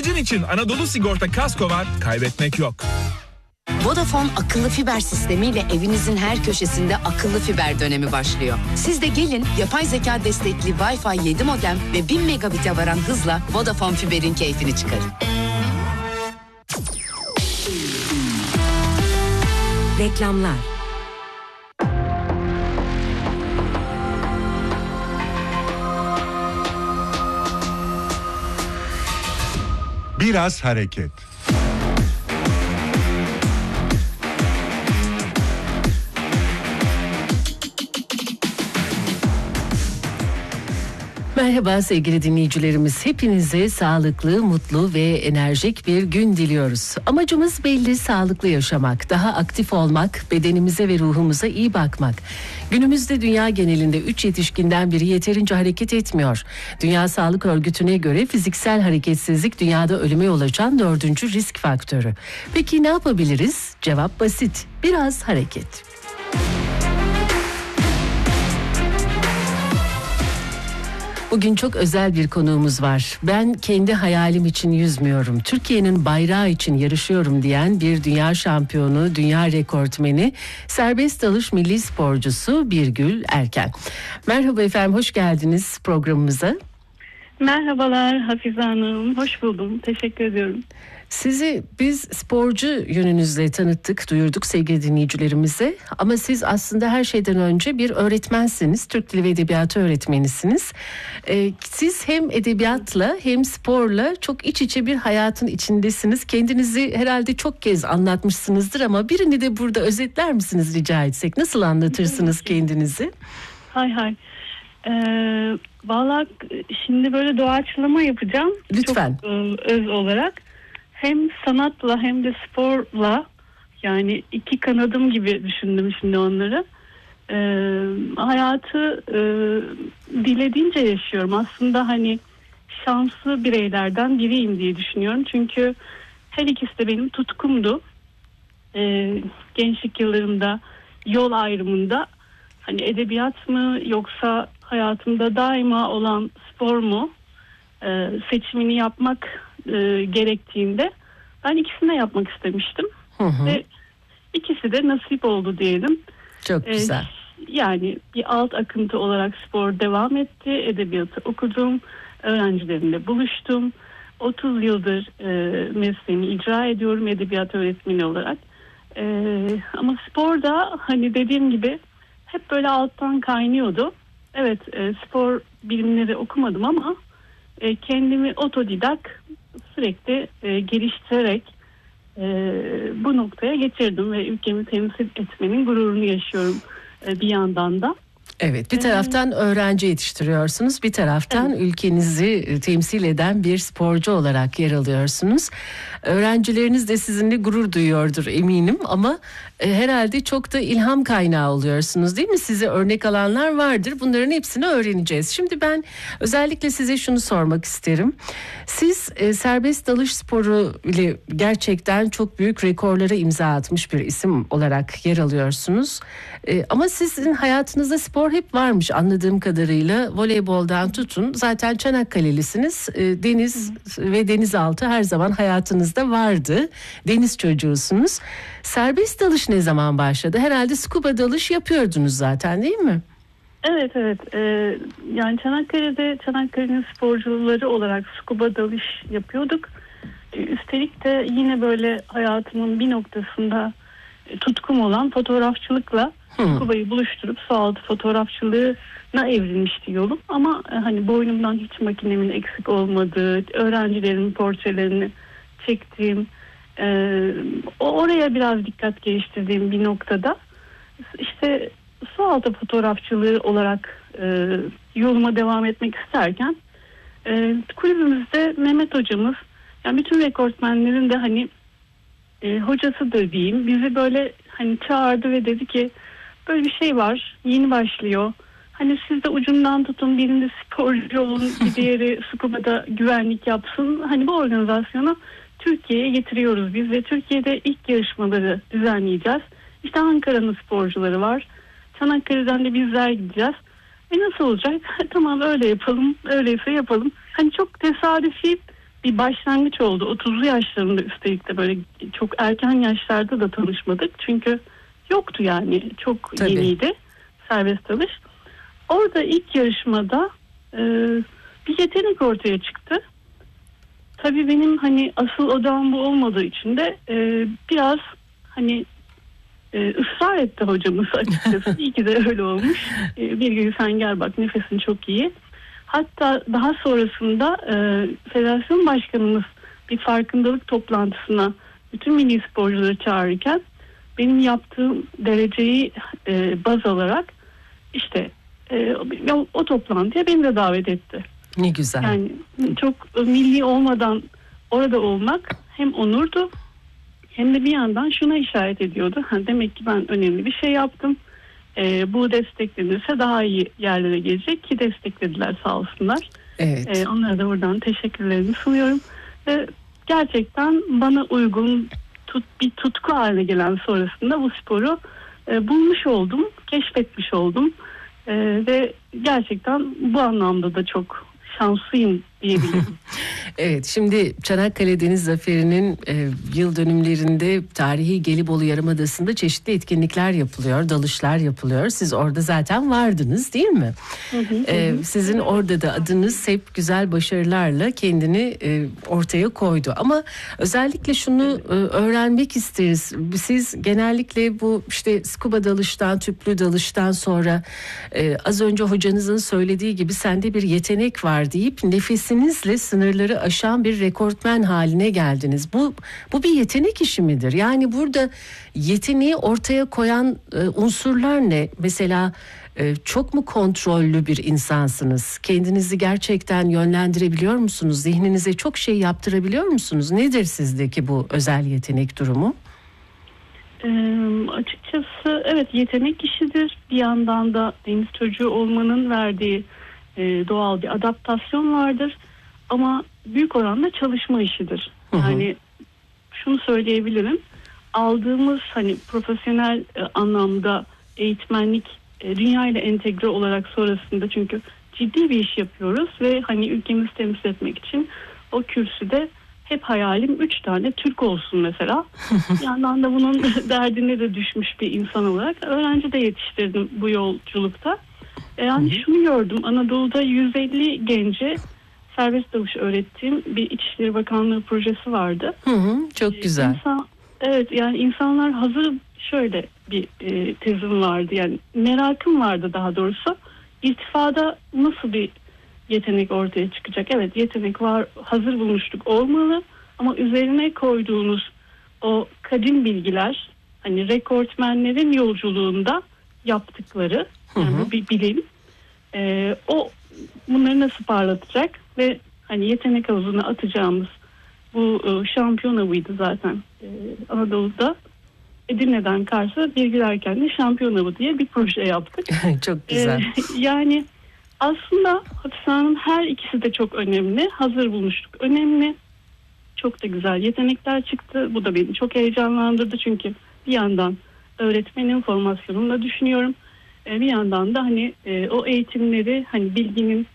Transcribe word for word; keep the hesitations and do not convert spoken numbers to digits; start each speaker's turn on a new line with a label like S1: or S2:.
S1: Aracın için Anadolu Sigorta Kasko var, kaybetmek yok.
S2: Vodafone akıllı fiber sistemiyle evinizin her köşesinde akıllı fiber dönemi başlıyor. Siz de gelin yapay zeka destekli Wi-Fi yedi modem ve bin megabit'e varan hızla Vodafone fiberin keyfini çıkarın.
S3: Reklamlar.
S4: Biraz hareket.
S5: Merhaba sevgili dinleyicilerimiz. Hepinize sağlıklı, mutlu ve enerjik bir gün diliyoruz. Amacımız belli, sağlıklı yaşamak, daha aktif olmak, bedenimize ve ruhumuza iyi bakmak. Günümüzde dünya genelinde üç yetişkinden biri yeterince hareket etmiyor. Dünya Sağlık Örgütü'ne göre fiziksel hareketsizlik dünyada ölüme yol açan dördüncü risk faktörü. Peki ne yapabiliriz? Cevap basit. Biraz hareket. Bugün çok özel bir konuğumuz var. Ben kendi hayalim için yüzmüyorum, Türkiye'nin bayrağı için yarışıyorum diyen bir dünya şampiyonu, dünya rekortmeni, serbest dalış milli sporcusu Birgül Erken. Merhaba efendim, hoş geldiniz programımıza.
S6: Merhabalar Hafize Hanım, hoş buldum. Teşekkür ediyorum.
S5: Sizi biz sporcu yönünüzle tanıttık, duyurduk sevgili dinleyicilerimize. Ama siz aslında her şeyden önce bir öğretmensiniz. Türk Dili ve Edebiyatı öğretmenisiniz. Ee, siz hem edebiyatla hem sporla çok iç içe bir hayatın içindesiniz. Kendinizi herhalde çok kez anlatmışsınızdır ama birini de burada özetler misiniz rica etsek? Nasıl anlatırsınız kendinizi?
S6: Hay hay. Ee, Vallahi şimdi böyle doğaçlama yapacağım.
S5: Lütfen.
S6: Çok e, öz olarak. Hem sanatla hem de sporla, yani iki kanadım gibi düşündüm şimdi onları. Ee, hayatı e, dilediğince yaşıyorum. Aslında hani şanslı bireylerden biriyim diye düşünüyorum. Çünkü her ikisi de benim tutkumdu. Ee, gençlik yıllarımda yol ayrımında hani edebiyat mı yoksa hayatımda daima olan spor mu e, seçimini yapmak e, gerektiğinde ben ikisini de yapmak istemiştim.
S5: Hı hı.
S6: Ve ikisi de nasip oldu diyelim.
S5: Çok güzel.
S6: Ee, yani bir alt akıntı olarak spor devam etti. Edebiyatı okudum. Öğrencilerimle buluştum. otuz yıldır e, mesleğimi icra ediyorum edebiyat öğretmeni olarak. E, ama spor da hani dediğim gibi hep böyle alttan kaynıyordu. Evet, e, spor bilimleri okumadım ama e, kendimi otodidak sürekli e, geliştirerek e, bu noktaya getirdim ve ülkemi temsil etmenin gururunu yaşıyorum e, bir yandan da.
S5: Evet, bir taraftan öğrenci yetiştiriyorsunuz, bir taraftan evet, ülkenizi temsil eden bir sporcu olarak yer alıyorsunuz. Öğrencileriniz de sizinle gurur duyuyordur eminim ama e, herhalde çok da ilham kaynağı oluyorsunuz değil mi? Size örnek alanlar vardır, bunların hepsini öğreneceğiz. Şimdi ben özellikle size şunu sormak isterim. Siz e, serbest dalış sporu ile gerçekten çok büyük rekorlara imza atmış bir isim olarak yer alıyorsunuz. E, ama sizin hayatınızda spor hep varmış anladığım kadarıyla. Voleyboldan tutun, zaten Çanakkale'lisiniz. E, deniz Hı. ve denizaltı her zaman hayatınızda vardı. Deniz çocuğusunuz. Serbest dalış ne zaman başladı? Herhalde scuba dalış yapıyordunuz zaten değil mi?
S6: Evet evet. Ee, yani Çanakkale'de Çanakkale'nin sporcuları olarak scuba dalış yapıyorduk. Ee, üstelik de yine böyle hayatımın bir noktasında e, tutkum olan fotoğrafçılıkla Hmm. Scuba'yı buluşturup sualtı fotoğrafçılığına evrilmişti yolum. Ama e, hani boynumdan hiç makinemin eksik olmadığı, öğrencilerimin portrelerini çektiğim, e, oraya biraz dikkat geliştirdiğim bir noktada işte sualtı fotoğrafçılığı olarak e, yoluma devam etmek isterken e, kulübümüzde Mehmet hocamız, yani bütün rekortmenlerin de hani e, hocasıdır diyeyim, bizi böyle hani çağırdı ve dedi ki böyle bir şey var, yeni başlıyor. Hani siz de ucundan tutun, birinde sporcu olun, bir diğeri Scuba'da güvenlik yapsın. Hani bu organizasyonu Türkiye'ye getiriyoruz biz ve Türkiye'de ilk yarışmaları düzenleyeceğiz. İşte Ankara'nın sporcuları var. Çanakkale'den de bizler gideceğiz. E nasıl olacak? Tamam öyle yapalım, öyleyse yapalım. Hani çok tesadüfi bir başlangıç oldu. otuzlu yaşlarında üstelik de böyle çok erken yaşlarda da tanışmadık. Çünkü yoktu yani. Çok
S5: Tabii.
S6: yeniydi serbest dalış. Orada ilk yarışmada e, bir yetenek ortaya çıktı. Tabii benim hani asıl odağım bu olmadığı için de e, biraz hani e, ısrar etti hocamız açıkçası. İyi ki de öyle olmuş. E, bir gün sen gel bak, nefesin çok iyi. Hatta daha sonrasında e, federasyon başkanımız bir farkındalık toplantısına bütün milli sporcuları çağırırken benim yaptığım dereceyi e, baz alarak işte e, o, o toplantıya beni de davet etti.
S5: Ne güzel.
S6: Yani çok milli olmadan orada olmak hem onurdu hem de bir yandan şuna işaret ediyordu. Ha, demek ki ben önemli bir şey yaptım. E, bu desteklenirse daha iyi yerlere gelecek ki desteklediler sağ olsunlar.
S5: Evet.
S6: E, onlara da buradan teşekkürlerimi sunuyorum. Ve gerçekten bana uygun tut, bir tutku haline gelen sonrasında bu sporu e, bulmuş oldum, keşfetmiş oldum. E, ve gerçekten bu anlamda da çok şanslıyım diyebilirim.
S5: Evet, şimdi Çanakkale Deniz Zaferi'nin e, yıl dönümlerinde tarihi Gelibolu Yarımadası'nda çeşitli etkinlikler yapılıyor, dalışlar yapılıyor. Siz orada zaten vardınız değil mi?
S6: Hı hı,
S5: E,
S6: hı.
S5: sizin orada da adınız hep güzel başarılarla kendini e, ortaya koydu. Ama özellikle şunu e, öğrenmek isteriz. Siz genellikle bu işte scuba dalıştan, tüplü dalıştan sonra e, az önce hocanızın söylediği gibi sende bir yetenek var deyip nefesinizle sınırları aşan bir rekortmen haline geldiniz. Bu bu bir yetenek işi midir? Yani burada yeteneği ortaya koyan e, unsurlar ne? Mesela e, çok mu kontrollü bir insansınız? Kendinizi gerçekten yönlendirebiliyor musunuz? Zihninize çok şey yaptırabiliyor musunuz? Nedir sizdeki bu özel yetenek durumu?
S6: E, açıkçası evet, yetenek işidir. Bir yandan da deniz çocuğu olmanın verdiği e, doğal bir adaptasyon vardır. Ama büyük oranda çalışma işidir.
S5: Hı hı.
S6: Yani şunu söyleyebilirim. Aldığımız hani profesyonel e, anlamda eğitmenlik e, dünya ile entegre olarak sonrasında, çünkü ciddi bir iş yapıyoruz ve hani ülkemizi temsil etmek için o kürsüde hep hayalim üç tane Türk olsun mesela. Bir yandan da bunun derdine de düşmüş bir insan olarak öğrenci de yetiştirdim bu yolculukta. E, yani şunu gördüm, Anadolu'da yüz elli gence serbest dalış öğrettiğim bir İçişleri Bakanlığı projesi vardı.
S5: Hı hı, çok güzel.
S6: İnsan, evet yani insanlar hazır, şöyle bir e, tezim vardı, yani merakım vardı daha doğrusu. İrtifada nasıl bir yetenek ortaya çıkacak? Evet, yetenek var, hazır bulmuşluk olmalı ama üzerine koyduğunuz o kadim bilgiler, hani rekortmenlerin yolculuğunda yaptıkları, yani
S5: Hı hı.
S6: bu bir bilim, e, o bunları nasıl parlatacak ve hani yetenek havuzuna atacağımız bu e, şampiyona buydu zaten e, Anadolu'da. Edirne'den Kars'a bilgilerken de şampiyona bu diye bir proje yaptık.
S5: Çok güzel.
S6: E, yani aslında Hafize Hanım, her ikisi de çok önemli. Hazır bulmuşluk önemli. Çok da güzel yetenekler çıktı. Bu da beni çok heyecanlandırdı çünkü bir yandan öğretmenin formasyonunu da düşünüyorum. Bir yandan da hani e, o eğitimleri, hani bilginin